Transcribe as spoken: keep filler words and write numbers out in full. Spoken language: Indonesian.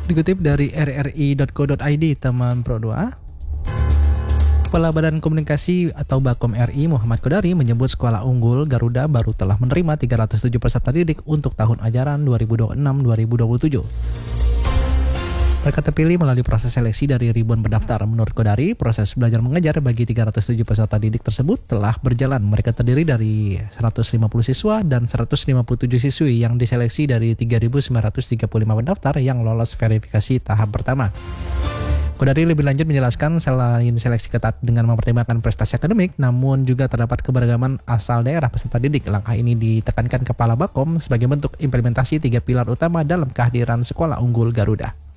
Dikutip dari r r i dot co dot i d, teman Pro dua, Kepala Badan Komunikasi atau Bakom R I Muhammad Kodari menyebut Sekolah Unggul Garuda baru telah menerima tiga ratus tujuh peserta didik untuk tahun ajaran dua ribu dua puluh enam dua ribu dua puluh tujuh. Mereka terpilih melalui proses seleksi dari ribuan pendaftar. Menurut Kodari, proses belajar mengajar bagi tiga ratus tujuh peserta didik tersebut telah berjalan. Mereka terdiri dari seratus lima puluh siswa dan seratus lima puluh tujuh siswi yang diseleksi dari tiga ribu sembilan ratus tiga puluh lima pendaftar yang lolos verifikasi tahap pertama. Kodari lebih lanjut menjelaskan selain seleksi ketat dengan mempertimbangkan prestasi akademik, namun juga terdapat keberagaman asal daerah peserta didik. Langkah ini ditekankan Kepala Bakom sebagai bentuk implementasi tiga pilar utama dalam kehadiran Sekolah Unggul Garuda.